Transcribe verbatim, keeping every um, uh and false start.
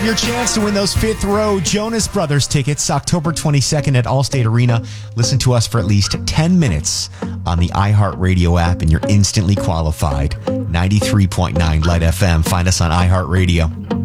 your chance to win those fifth row Jonas Brothers tickets October twenty-second at Allstate Arena. Listen to us for at least ten minutes on the iHeartRadio app and you're instantly qualified. ninety-three point nine Light F M. Find us on iHeartRadio.